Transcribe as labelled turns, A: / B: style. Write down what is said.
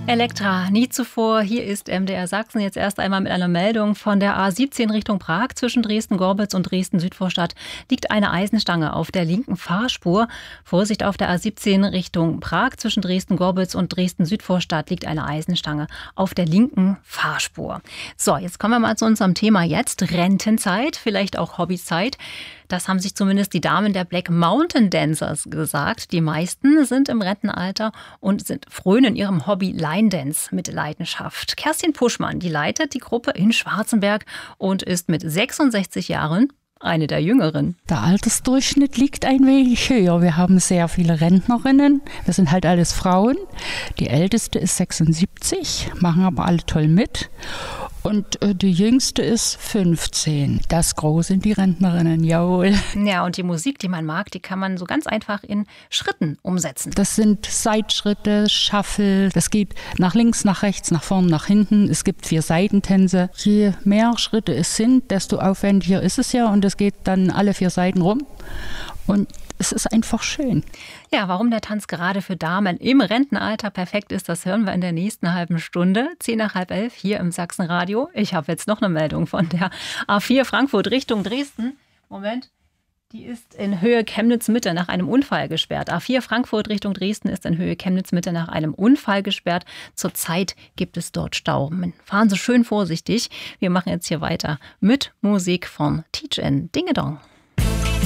A: Elektra, nie zuvor. Hier ist MDR Sachsen jetzt erst einmal mit einer Meldung von der A17 Richtung Prag. Zwischen Dresden-Gorbitz und Dresden-Südvorstadt liegt eine Eisenstange auf der linken Fahrspur. Vorsicht auf der A17 Richtung Prag. Zwischen Dresden-Gorbitz und Dresden-Südvorstadt liegt eine Eisenstange auf der linken Fahrspur. So, jetzt kommen wir mal zu unserem Thema jetzt. Rentenzeit, vielleicht auch Hobbyzeit. Das haben sich zumindest die Damen der Black Mountain Dancers gesagt. Die meisten sind im Rentenalter und frönen ihrem Hobby Line Dance mit Leidenschaft. Kerstin Puschmann, die leitet die Gruppe in Schwarzenberg und ist mit 66 Jahren eine der Jüngeren.
B: Der Altersdurchschnitt liegt ein wenig höher. Wir haben sehr viele Rentnerinnen. Das sind halt alles Frauen. Die älteste ist 76, machen aber alle toll mit. Und die jüngste ist 15. Das groß sind die Rentnerinnen, jawohl.
A: Ja, und die Musik, die man mag, die kann man so ganz einfach in Schritten umsetzen.
B: Das sind Seitschritte, Shuffle. Das geht nach links, nach rechts, nach vorn, nach hinten. Es gibt 4 Seitentänze. Je mehr Schritte es sind, desto aufwendiger ist es ja. Und es geht dann alle 4 Seiten rum. Und es ist einfach schön.
A: Ja, warum der Tanz gerade für Damen im Rentenalter perfekt ist, das hören wir in der nächsten halben Stunde. 10 nach halb 11 hier im Sachsenradio. Ich habe jetzt noch eine Meldung von der A4 Frankfurt Richtung Dresden. Moment. Die ist in Höhe Chemnitz-Mitte nach einem Unfall gesperrt. A4 Frankfurt Richtung Dresden ist in Höhe Chemnitz-Mitte nach einem Unfall gesperrt. Zurzeit gibt es dort Stau. Fahren Sie schön vorsichtig. Wir machen jetzt hier weiter mit Musik von Teach N Dingedong.